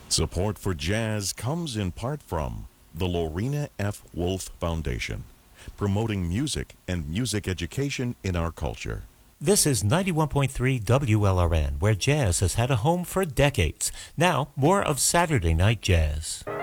Support for jazz comes in part from the Lorena F. Wolf Foundation, promoting music and music education in our culture. This is 91.3 WLRN, where jazz has had a home for decades. Now, more of Saturday Night Jazz.